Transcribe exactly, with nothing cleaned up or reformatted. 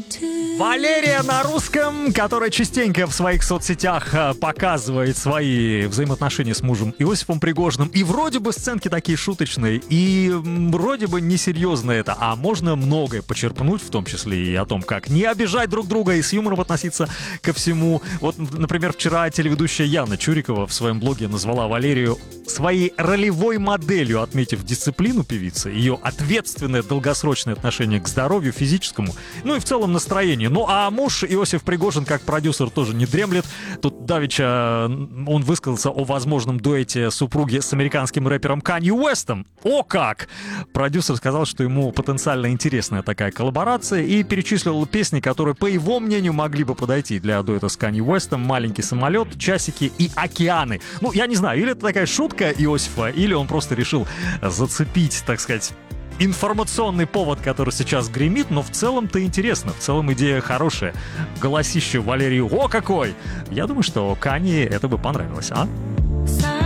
Валерия на русском, которая частенько в своих соцсетях показывает свои взаимоотношения с мужем Иосифом Пригожиным. И вроде бы сценки такие шуточные, и вроде бы несерьезно это, а можно многое почерпнуть, в том числе и о том, как не обижать друг друга и с юмором относиться ко всему. Вот, например, вчера телеведущая Яна Чурикова в своем блоге назвала Валерию своей ролевой моделью, отметив дисциплину певицы, ее ответственное долгосрочное отношение к здоровью физическому, ну и в целом настроению. Ну а муж Иосиф Пригожин, как продюсер, тоже не дремлет. Тут давеча он высказался о возможном дуэте супруги с американским рэпером Канье Уэстом. О как! Продюсер сказал, что ему потенциально интересная такая коллаборация, и перечислил песни, которые, по его мнению, могли бы подойти для дуэта с Канье Уэстом: «Маленький самолет», «Часики» и «Океаны». Ну, я не знаю, или это такая шутка Иосифа, или он просто решил зацепить, так сказать, информационный повод, который сейчас гремит, но в целом-то интересно, в целом идея хорошая. Голосище Валерии, о какой! Я думаю, что Канье это бы понравилось, а?